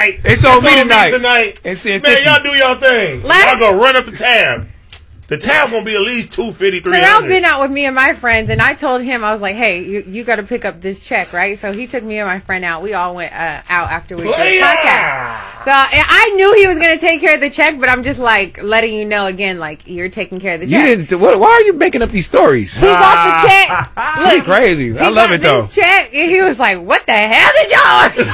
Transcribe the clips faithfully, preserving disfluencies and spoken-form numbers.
tonight. It's on me tonight. tonight. It's Man, y'all do y'all thing. Y'all gonna run up the tab. The tab gonna be at least two fifty, three hundred. Terrell been out with me and my friends, and I told him, I was like, hey, you, you got to pick up this check, right? So he took me and my friend out. We all went uh, out after we did the podcast. So and I knew he was going to take care of the check, but I'm just like letting you know again, like you're taking care of the check. You didn't, what, why are you making up these stories? He got the check. Look, She's crazy. I love it though. This check, and he was like, what the hell did y'all order?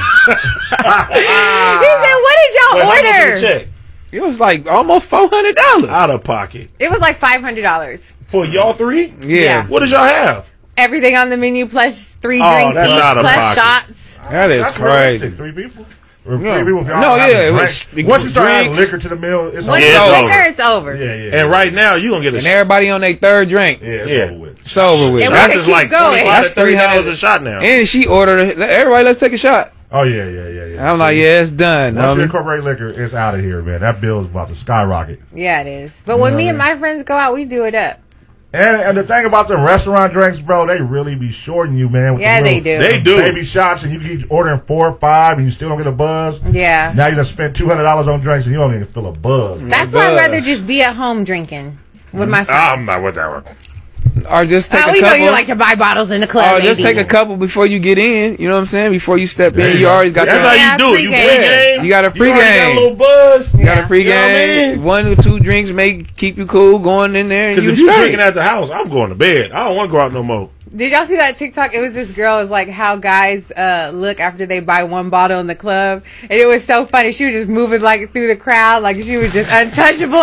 He said, what did y'all Wait, order? how much was the check? It was like almost four hundred dollars out of pocket. It was like five hundred dollars for y'all three. Yeah. Yeah. What did y'all have? Everything on the menu plus three Oh, drinks that's each out of plus pocket. shots. That is That's crazy. realistic. Three people. Or No. three people. if y'all No, have yeah, a it was- drink. Once you start adding drinks. liquor to the meal, it's Once over. you it's liquor, over. it's over. Yeah, yeah. And right now you gonna get a And everybody on their third drink. yeah, it's Yeah. over with. It's over with. And we shots can is keep like going. twenty-five That's to thirty dollars three hundred a shot now. And she ordered, everybody, let's take a shot. Oh yeah, yeah, yeah, yeah. I'm like, yeah, it's done. Once you homie. incorporate liquor, it's out of here, man. That bill is about to skyrocket. Yeah, it is. But when know me what and I my friends go out, we do it up. And and the thing about the restaurant drinks, bro, they really be shorting you, man. With Yeah, the they little do. They do. Baby shots, and you keep ordering four or five, and you still don't get a buzz. Yeah. Now you done spent two hundred dollars on drinks, and you don't even feel a buzz. man. That's why I'd does. rather just be at home drinking with my friends. I'm not with that one. Or just take Oh, a we know couple. you like to buy bottles in the club. Or just baby. take a couple before you get in. You know what I'm saying? Before you step There in, you you go. always got That's your, how Yeah, you do it. You pregame. pregame. You got a already got a pregame. little buzz. you got a Yeah. pregame. You know what I mean? One or two drinks may keep you cool going in there. And Because you if you're straight. drinking at the house, I'm going to bed. I don't want to go out no more. Did y'all see that TikTok? It was this girl. It was like how guys uh, look after they buy one bottle in the club, and it was so funny. She was just moving like through the crowd, like she was just untouchable.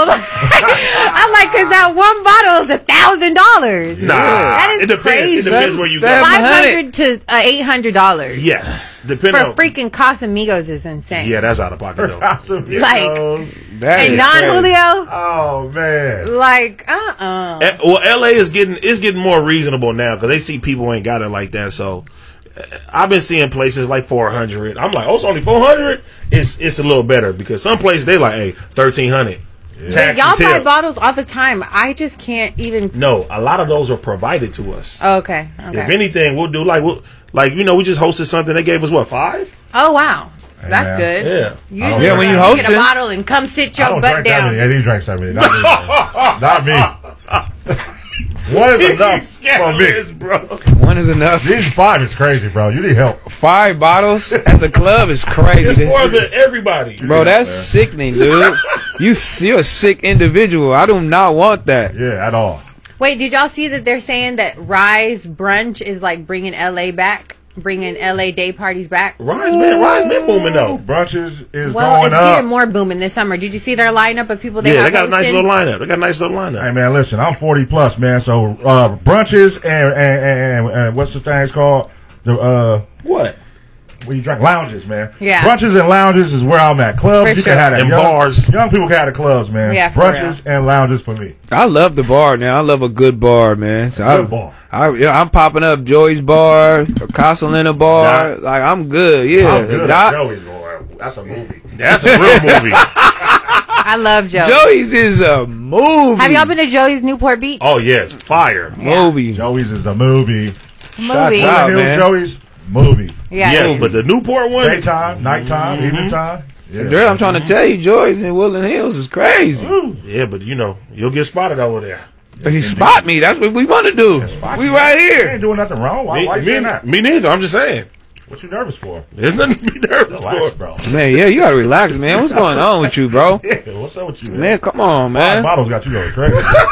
I'm like, cause that one bottle is a thousand dollars. Nah, that is it depends. crazy. It depends where you Seven- go. Five hundred to uh, eight hundred dollars. Yes, For depending on. freaking Casamigos is insane. Yeah, that's out of pocket though. Like- That And is Don crazy. Julio, Oh man. like, uh, uh Eh, Well, L A is getting is getting more reasonable now because they see people ain't got it like that. So eh, I've been seeing places like four hundred. I'm like, oh, it's only four hundred. It's it's a little better because some places they like, hey, thirteen hundred. Tax y'all and buy tip. bottles all the time. I just can't even. No, a lot of those are provided to us. Oh, okay. Okay. If anything, we'll do like we'll, like you know we just hosted something. They gave us what five? Oh wow, that's man. good. Yeah. Usually, Yeah, when you get host a it. bottle and come sit I your don't butt drink that down. many. I didn't drink that many. Not me. man. Not me. One is enough for me. bro. One is enough. These five is crazy, bro. You need help. Five bottles at the club is crazy. It's for the everybody. Bro, that's sickening, dude. You, you're a sick individual. I do not want that. Yeah, at all. Wait, did y'all see that they're saying that Rise Brunch is like bringing L A back, bringing L A day parties back? Rise been Rise been booming though. Brunches is Well, going it's up. getting more booming this summer. Did you see their lineup of people they Yeah, have they got a nice hosting? little lineup. They got a nice little lineup. Hey man, listen, I'm forty plus, man. So uh, brunches and and, and and what's the thing it's called? The uh, What? where you drink lounges, man. Yeah. Brunches and lounges is where I'm at. Clubs, For you sure. can have that. And young, bars. Young people can have the clubs, man. Yeah, for Brunches and lounges for me. I love the bar now. I love a good bar, man. So Good I, bar. I, yeah, I'm popping up Joey's bar, Casalina bar. Doc. Like I'm good. Yeah, I'm good. Doc- Joey's going. That's a movie. That's a real movie. I love Joey. Joey's is a movie. Have y'all been to Joey's Newport Beach? Oh yes, fire. movie? Joey's is a movie. Movie. out. Hill man. Joey's movie. Yeah. Yes, but the Newport one. Daytime, nighttime, evening time. Yeah. Girl, I'm trying to tell you, Joey's in Woodland Hills is crazy. Yeah, but you know you'll get spotted over there. He spot me. That's what we want to do. Spot We you. right You here. ain't doing nothing wrong. Why, Me, why you me, saying that? me neither. I'm just saying. What you nervous for? There's nothing to be nervous Relax, for. bro. Man, yeah, you gotta relax, man. What's going on with you, bro? Yeah, what's up with you, man? Man, come on, Five man. bottles got you going crazy.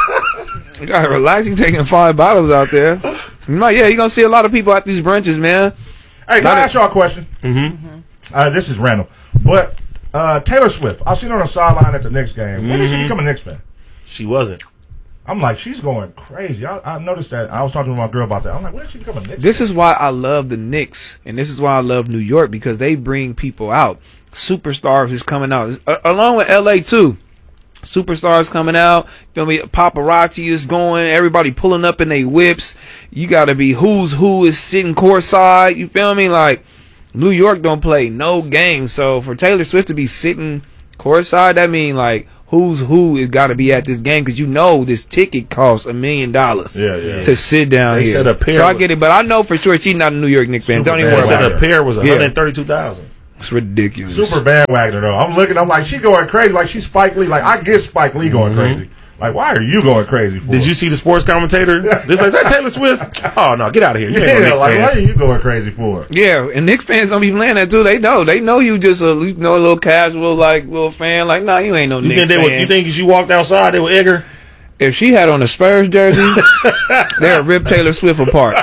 You gotta relax. You taking five bottles out there. You know, yeah, you're gonna see a lot of people at these brunches, man. Hey, can Not I a- ask y'all a question? Mm-hmm. Uh, this is random, but uh, Taylor Swift. I seen her on the sideline at the Knicks game. When did she become a Knicks fan? She wasn't. I'm like, she's going crazy. I, I noticed that. I was talking to my girl about that. I'm like, when did she become a Knicks? This is why I love the Knicks, and this is why I love New York, because they bring people out. Superstars is coming out, uh, along with L A too. Superstars coming out. Feel me? Paparazzi is going. Everybody pulling up in their whips. You got to be who's who is sitting courtside. You feel me? Like New York don't play no game. So for Taylor Swift to be sitting courtside, that mean like who's who is got to be at this game, because you know this ticket costs a million dollars Yeah, yeah. to sit down They here. said a pair so I was- get it, but I know for sure she's not a New York Knicks fan. Super Don't even fan. worry They said about a it. pair was Yeah. one hundred thirty-two thousand. It's ridiculous. Super bandwagoner though. I'm looking. I'm like, she going crazy. Like she's Spike Lee. Like I get Spike Lee going Mm-hmm. crazy. Like why are you going crazy for? Did you see the sports commentator? This like, is that Taylor Swift? Oh no, get out of here! You ain't no Yeah, Knicks like fan. why are you going crazy for? Yeah, and Knicks fans don't be playing that too. They know. They know you just a you know a little casual like little fan. Like, nah, you ain't no You Knicks think they fan. would? You think as you walked outside, they were Edgar? If she had on a Spurs jersey, they'll rip Taylor Swift apart.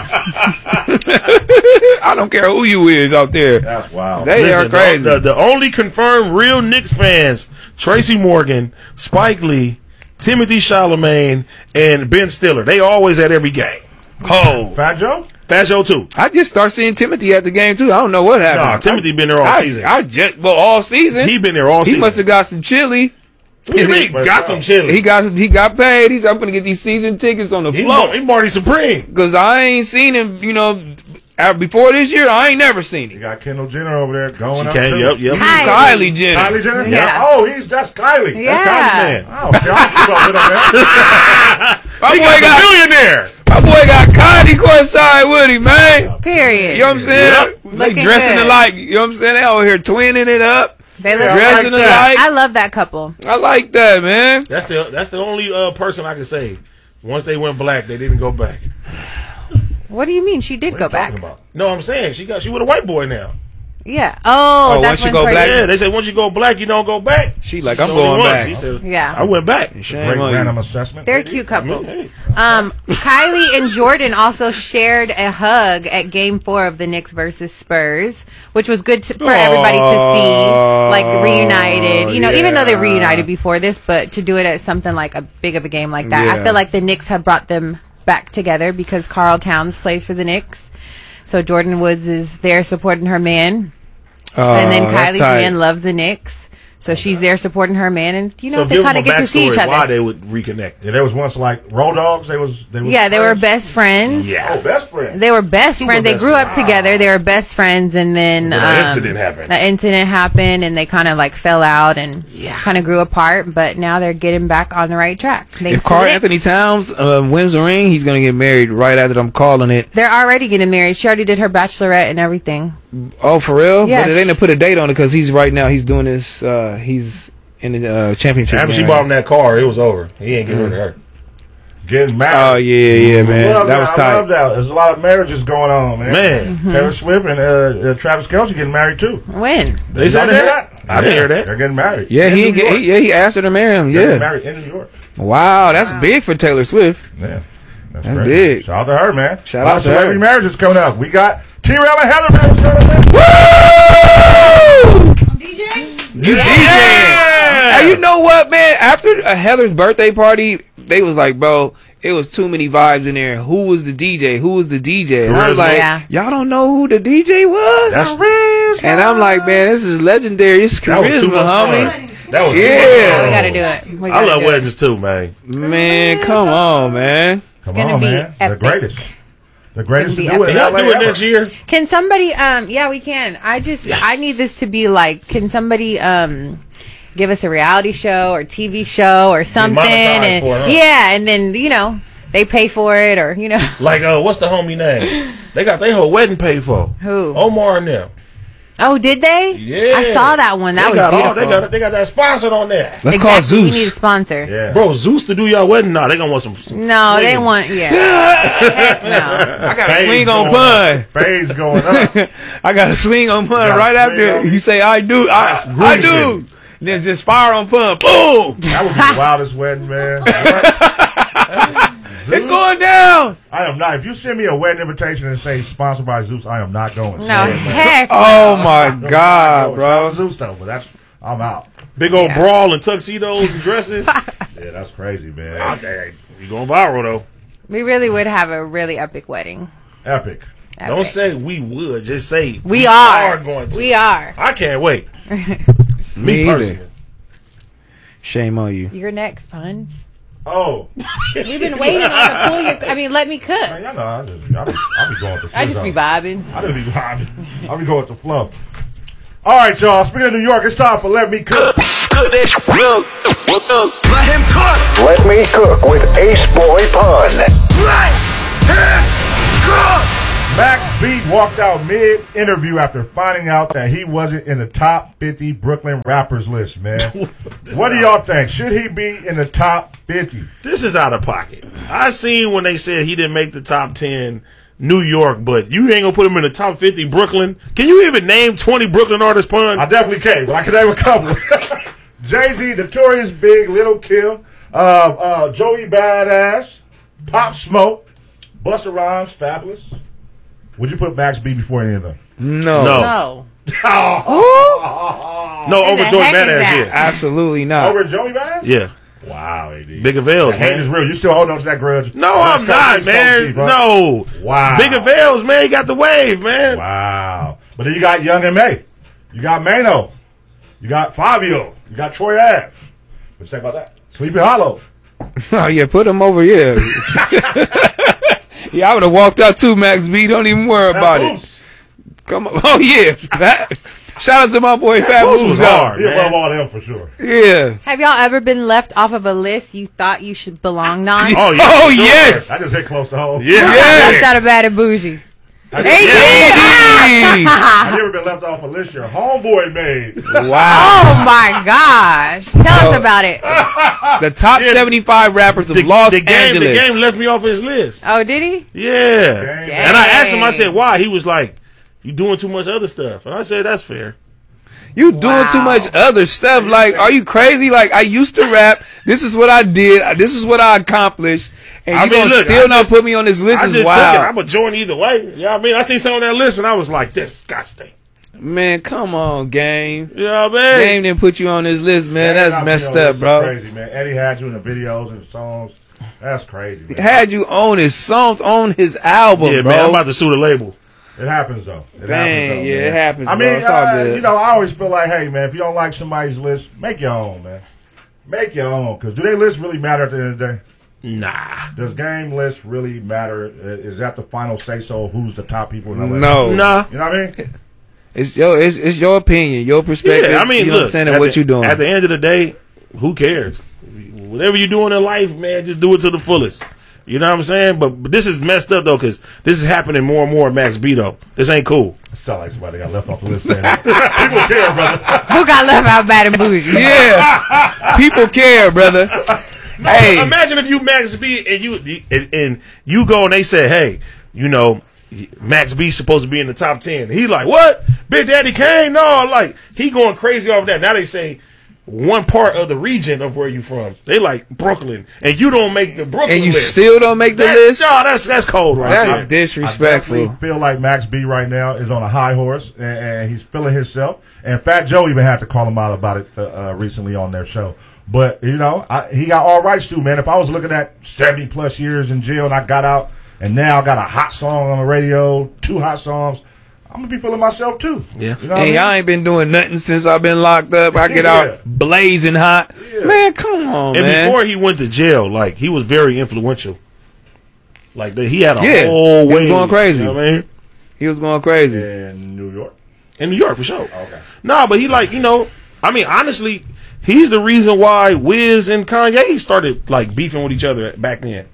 I don't care who you is out there. That's wild. They Listen, are crazy. The, the only confirmed real Knicks fans: Tracy Morgan, Spike Lee, Timothy Chalamet, and Ben Stiller. They always at every game. Oh, Fat Joe? Fat Joe too. I just start seeing Timothy at the game too. I don't know what happened. Nah, Timothy been there all I, season. I just well all season. He been there all He season. must have got some chili. What do you mean? Got some chili. He got some, he got paid. He's I'm gonna get these season tickets on the He, floor Mar- he Marty Supreme. because I ain't seen him. You know, uh, before this year, I ain't never seen You him. got Kendall Jenner over there going She up. came. too. Yep, yep. Hi. Kylie Jenner. Kylie Jenner? Yeah. Oh, he's that's Kylie. Yeah. Kylie man. Oh, okay, I'll keep up with him, man. My He boy got got a billionaire. my boy got Kylie courtside with him, man. Period. You know what I'm saying? Yep. They Looking dressing good. alike. You know what I'm saying? They over here twinning it up, They look Yeah, I dressing like that. alike. I love that couple. I like that, man. That's the that's the only uh, person I can say. Once they went black, they didn't go back. What do you mean? She did What go are you talking back. about? No, I'm saying she got she with a white boy now. Yeah. Oh, Oh, that's once you when go her- black- Yeah, they said once you go black, you don't go back. She like, I'm She's the only going one. back. She said, Yeah. I went back. Shame Great on you. random assessment. They're a baby. cute couple. Hey. Um, Kylie and Jordan also shared a hug at Game Four of the Knicks versus Spurs, which was good to, for everybody to see, like reunited. You know, even though they yeah. reunited before this, but to do it at something like a big of a game like that, I Yeah. feel like the Knicks have brought them back together because Carl Towns plays for the Knicks, so Jordan Woods is there supporting her man. And then Oh, that's Kylie's tight. man loves the Knicks, so she's there supporting her man, and you know So they give kind them of a get to see backstory each why other. they would reconnect. Yeah, there was once like Road Dogs. They was they was Yeah, they were friends. best friends. Yeah. Oh, best friends. They were best Super friends. They best grew up friends. together. They were best friends, and then And then an um, incident happened. An incident happened, and they kind of like fell out and kind of grew apart. But now they're getting back on the right track. thanks If to Carl the Knicks. Anthony Towns uh, wins the ring, he's gonna get married right after I'm calling it. They're already getting married. She already did her bachelorette and everything. Oh, for real? Yeah, But they sh- didn't put a date on it because he's right now. He's doing this. Uh, he's in the uh, championship. After she game. bought him that car, it was over. He ain't getting rid of her. Getting married. Oh yeah, yeah, man. Love That was I love tight. that. There's a lot of marriages going on, man. Man. Taylor Swift and uh, uh, Travis Kelce getting married too. When? They said Y'all didn't that? hear I didn't hear that. They're getting married. Yeah, In he, New get, York. he yeah he asked her to marry him. They're getting Yeah. married in New York. Wow, that's big for Taylor Swift. Yeah. That's, That's great. big. Shout out to her, man. Shout a lot out of to her. celebrity marriages coming up. We got T-Rail and Heather marriage coming up. You DJing. Hey, you know what, man? After uh, Heather's birthday party, they was like, bro, it was too many vibes in there. Who was the D J? Who was the D J? And I was Charisma. like, Yeah. y'all don't know who the D J was? That's and I'm like, man, this is legendary. It's that was too charisma, much homie. fun. That was Yeah. too much fun. We got to do it. We I gotta love do it. weddings too, man. Man, come on, man. Come gonna on, be man. epic. The greatest. The greatest to It's do gonna it be in Can y'all L A do it ever. next year? Can somebody? Um, yeah, we can. I just, I need this to be like. Can somebody um, give us a reality show or T V show or something? monetized And for it, huh? yeah, and then you know they pay for it, or you know Like, uh, what's the homie name? They got their whole wedding paid for. who? Omar and them. Oh, did they? Yeah. I saw that one. That they was got all- beautiful. they got they got that sponsored on there. Let's call Exactly. We Zeus. need a sponsor. Yeah. Bro, Zeus to do y'all wedding? Nah, they gonna want some. some No, they swinging. want yeah. Heck no. I got a Phase swing on going pun. up. Phase going up. I got a swing on pun got a right swing after on- you say I do. I, I Groove do. city. Then just fire on pun. Boom. That would be the wildest wedding, man. It's going down. I am not. If you send me a wedding invitation and say sponsored by Zeus, I am not going. No, Sorry, man. heck. Oh my I'm not God, going. bro. Shout out to Zeus though, but that's I'm out. Big old Yeah. brawl and tuxedos and dresses. Yeah, that's crazy, man. Okay, you going viral though. We really would have a really epic wedding. Epic. Don't Epic. say we would. Just say We are. going to. We are. I can't wait. Me Me either. personally. Shame on you. You're next, fun. Oh, We've been waiting on to pull your. I mean, let me cook. man, y'all know I just I be, I be going with the flow. I just be vibing. I just be vibing. I be going with the flow. All right, y'all. Speaking of New York, it's time for Let Me Cook. Cook that real. Let him cook. Let Me Cook with Ace Boy Pun. Let him cook. Max B walked out mid-interview after finding out that he wasn't in the top fifty Brooklyn rappers list, man. What do y'all think? Should he be in the top fifty? This is out of pocket. I seen when they said he didn't make the top ten New York, but you ain't gonna put him in the top fifty Brooklyn. Can you even name twenty Brooklyn artists, Pun? I definitely can, but I can name a couple. Jay-Z, Notorious Big, Little Kim, uh, uh, Joey Badass, Pop Smoke, Busta Rhymes, Fabulous. Would you put Max B before any of them? No. No. No. Oh. No, Who over the Joey heck is Badass, that? yeah. Absolutely not. Over Joey Badass? Yeah. Wow, A D. Big Avails, The hate man. is real. You still holding on to that grudge? No, That's I'm Coach not, Steve, man. Steve, huh? No. Wow. Big Avails, man. He got the wave, man. Wow. But then you got Young M A. You got Mano. You got Fabio. You got Troy Ave. What you say about that? Sleepy Hollow. Oh, yeah, put him over here. Yeah, I would have walked out too, Max B. Don't even worry about it. Boost. Come on. Oh, yeah. Fat- Shout out to my boy Fat Boost Moves was out. hard. He Man. above all them for sure. Yeah. Have y'all ever been left off of a list you thought you should belong on? Oh, yeah. Oh, for sure. yes. I just hit close to home. Yeah. Left out of Bad and Bougie. Have Hey, you, Hey. have you ever been left off a list your homeboy made? Wow. Oh my gosh! Tell So- us about it. The top Yeah. seventy-five rappers of The, Los the game, Angeles. the game left me off his list. Oh, did he? Yeah. Dang. And I asked him, I said, why? He was like, you doing too much other stuff. And I said, that's fair. You doing Wow. too much other stuff. Like, are you crazy? Like, I used to rap. This is what I did. This is what I accomplished. And I you mean, gonna look, still I not just- put me on this list I is just took it. wild. I'm going to join either way. You know what I mean? I seen some on that list and I was like, this got to stay. Man, come on, game. You know what I mean? Game didn't put you on this list, man. That That's got me messed on this up, is bro. Crazy, man. Eddie had you in the videos and the songs. That's crazy, man. Had you on his songs, on his album, Yeah, bro. man, I'm about to sue the label. It happens though. It Dang, happens, though, yeah, man. it happens, I bro. mean, It's all uh, good. you know, I always feel like, hey, man, if you don't like somebody's list, make your own, man. Make your own. Because do they lists really matter at the end of the day? Nah. Does game lists really matter? Is that the final say so? Who's the top people in the list? No. Nah. You know what I mean? It's your it's, it's your opinion, your perspective. Yeah, I mean, you know what I'm look, saying, at and what the- you doing. At the end of the day, who cares? Whatever you're doing in life, man, just do it to the fullest. You know what I'm saying? But, but this is messed up, though, because this is happening more and more at Max B, though. This ain't cool. It sound like somebody got left off the list saying that. People care, brother. Who got left out Bad and Bougie? Yeah. People care, brother. Hey. Imagine if you Max B and you and, and you go and they say, hey, you know, Max B's supposed to be in the top ten. He like, what? Big Daddy Kane? No, like, he going crazy over that. Now they say one part of the region of where you from. They like Brooklyn. And you don't make the Brooklyn And you list. still don't make the That- list? No, that's that's cold right That's there. I disrespectful. definitely feel like Max B right now is on a high horse and, and he's feeling himself. And Fat Joe even had to call him out about it uh, uh, recently on their show. But you know, I, he got all rights to, man. If I was looking at seventy plus years in jail and I got out and now I got a hot song on the radio, two hot songs, I'm gonna be feeling myself too. Yeah. You know what Hey, I I mean? ain't been doing nothing since I've been locked up. I get Yeah. out blazing hot. Yeah. Man, come on, And man. before he went to jail, like, he was very influential. Like, the, he had a Yeah, whole he was way. going crazy. You know what I mean? He was going crazy. In New York. In New York, for sure. Okay. Nah, but he like, you know, I mean, honestly, he's the reason why Wiz and Kanye started like beefing with each other back then.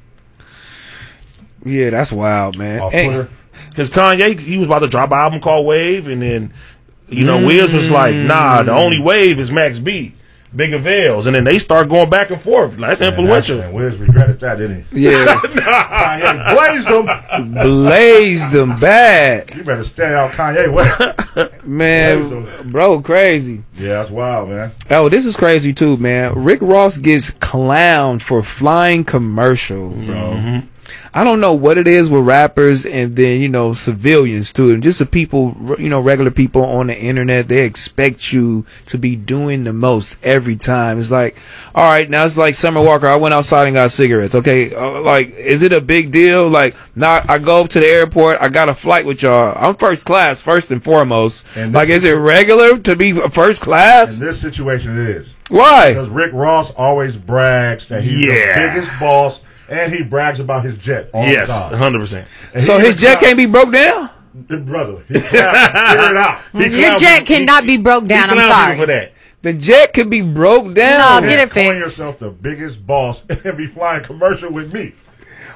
Yeah, that's wild, man. Off Hey, Twitter. Because Kanye, he was about to drop an album called Wave, and then, you know, Wiz was like, nah, the only wave is Max B, Big Avails. And then they start going back and forth. Like, that's And influential. that's- And Wiz regretted that, didn't he? yeah, Kanye blazed him. blazed them bad, You better stand out Kanye way. man. Bro, crazy. Yeah, that's wild, man. Oh, this is crazy too, man. Rick Ross gets clowned for flying commercial, bro. I don't know what it is with rappers and then, you know, civilians too. And just the people, you know, regular people on the internet, they expect you to be doing the most every time. It's like, all right, now it's like Summer Walker. I went outside and got cigarettes. Okay. Uh, like, is it a big deal? Like, now I go to the airport. I got a flight with y'all. I'm first class, first and foremost. And like, this is it regular to be first class? In this situation, it is. Why? Because Rick Ross always brags that he's Yeah. the biggest boss, and he brags about his jet all Yes, the one time. hundred percent. And So he his even jet clown- can't be broke down? brother. He clown- figure it out. He Your clown jet people- cannot he- be broke down. he I'm clown people sorry. for that. The jet could be broke down. No, get And it calling fixed. yourself the biggest boss and be flying commercial with me.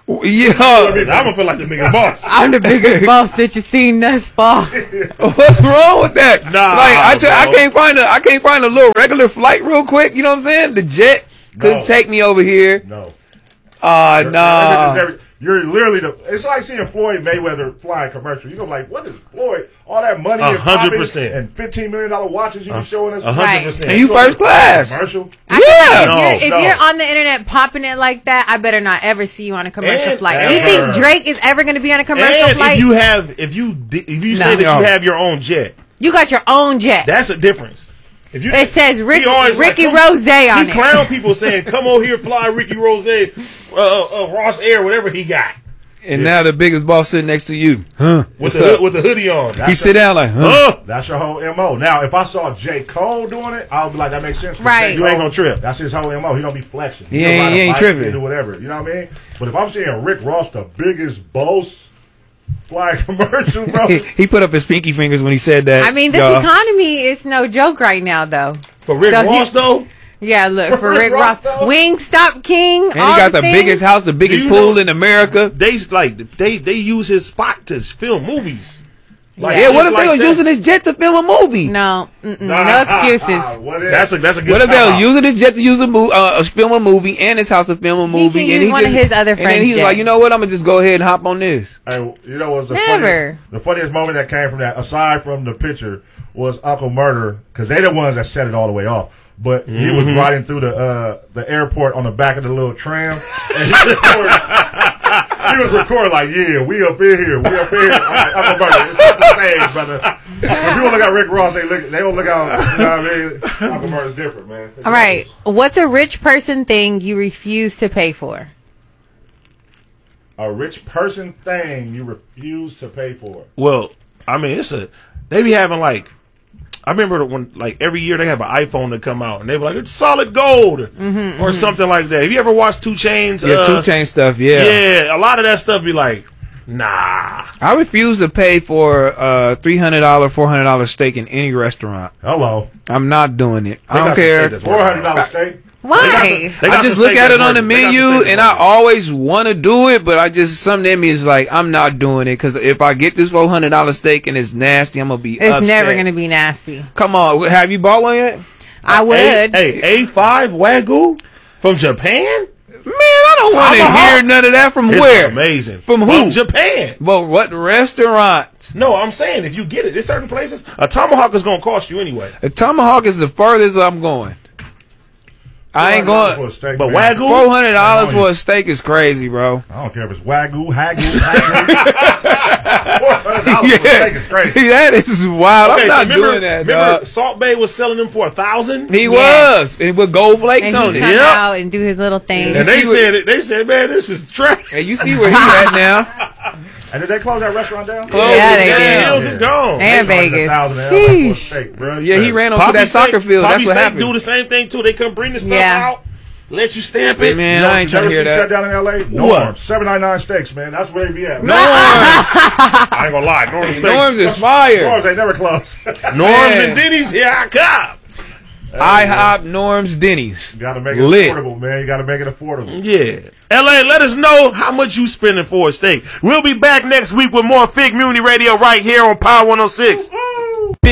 Yeah. I'm gonna feel like the nigga boss. I'm the biggest boss that you've seen thus far. What's wrong with that? Nah, like I, try, I bro. can't find a I can't find a little regular flight real quick. You know what I'm saying? The jet couldn't No. take me over here. No. Uh You're- nah. you're- You're literally the. It's like seeing Floyd Mayweather flying commercial. You go like, what is Floyd? All that money A and hundred popping percent. and fifteen million dollar watches you be showing us. A hundred percent. And you first class. Commercial. Yeah. If, No, you're, if no. you're on the internet popping it like that, I better not ever see you on a commercial And flight. You ever. think Drake is ever going to be on a commercial And flight? if You, you have, if you di- if you No. say that No. you have your own jet, got your own jet. that's a difference. If you, It says Rick, he always like, Ricky come- Rose on He it. clown people saying, "Come over here, fly Ricky Rose, uh, uh, Ross Air, whatever he got." And now the biggest boss sitting next to you. Huh? With What's the hood, up? with the hoodie on. He sit down like, huh? Huh? That's your whole M O. Now, if I saw J. Cole doing it, I would be like, that makes sense. 'cause Right. J. You ain't Cole, gonna trip. That's his whole M O. He don't be flexing. He don't ain't- ride a he ain't bike, tripping. He do whatever. You know what I mean? But if I'm seeing Rick Ross, the biggest boss, flying commercial, bro. he, he put up his pinky fingers when he said that. I mean, this y'all. economy is no joke right now, though. For Rick So he- Ross, though, Yeah, look, for Rick Rick Ross, Ross. though? Wingstop King. And he all got the things. biggest house, the biggest you pool know- in America. they like they they use his spot to film movies. Like, Yeah, what just if they like was that. using his jet to film a movie? No, mm-mm, Nah, no excuses. What is? That's a that's a good. What if they call was out. using his jet to use a movie, uh, uh, film a movie, and his house to film a movie? can and use he one of just, his other And then friends' he was like, jets. you know what? I'm gonna just go ahead and hop on this. Hey, you know what's the Never. funniest? The funniest moment that came from that, aside from the picture, was Uncle Murder, because they the ones that set it all the way off. But he was Mm-hmm. riding through the uh, the airport on the back of the little tram, and he, recorded, he was recording like, "Yeah, we up in here, we up in here." I'm like, Uncle Murder, it's not the stage, brother. When people look at Rick Ross, they look, they don't look out. You know what I mean? Uncle Murder's different, man. All right, what's a rich person thing you refuse to pay for? A rich person thing you refuse to pay for. Well, I mean, it's a they be having like. I remember when, like, every year they have an iPhone to come out, and they be like, it's solid gold, Mm-hmm, or something like that. Have you ever watched Two Chains? Yeah, uh, two chain stuff. Yeah. Yeah, a lot of that stuff be like, nah. I refuse to pay for a three hundred dollar, four hundred dollar steak in any restaurant. Hello, I'm not doing it. I They don't got some care. shit that's four hundred dollar steak. Why? They got I just some look steak at it that's on the worth They got some menu, steak that's and worth I always want to do it, but I just something in me is like, I'm not doing it because if I get this four hundred dollar steak and it's nasty, I'm gonna be. It's upset. never going to be nasty. Come on, have you bought one yet? I would. A, hey, A five Wagyu from Japan? Man, I don't want to Tomahawk? hear none of that from It's where. amazing. From who? Japan. But what restaurant? No, I'm saying if you get it, there's certain places, a tomahawk is going to cost you anyway. A tomahawk is the furthest I'm going. I ain't For going. a steak, But man. Wagyu? Four hundred dollars I know for you. a steak is crazy, bro. I don't care if it's Wagyu, Hagyu, Hagyu. four hundred dollars for a steak is crazy. that is wild. Okay, I'm so not remember, doing that, remember dog. Salt Bay was selling them for a thousand? He Yeah. was, and with gold flakes And on he it. come Yep. out and do his little thing. And they see what- said, they said, man, this is trash. And you see where he at now. And did they close that restaurant down? Close Yeah, it they down. did. Hills is gone. And They charged Vegas. a thousand dollars for a Sheesh. steak, bro. Yeah, he ran onto Poppy that soccer Steak- field. Poppy That's what Steak happened. do the same thing too. They come bring the stuff Yeah. out, let you stamp it. Man, You know, I ain't you trying to never hear see shut that. down in L A? What? Norm, seven ninety-nine steaks, man. That's where they be at. Norms, I ain't gonna lie, Norm's Norms Steaks. is fire. Norms ain't never closed. Norm's Man. and Denny's, here I come. IHOP, Norm's, Denny's. You gotta make it Lit. affordable, man. You gotta make it affordable. Yeah. L A, let us know how much you spending for a steak. We'll be back next week with more Fig Community Radio right here on Power one oh six.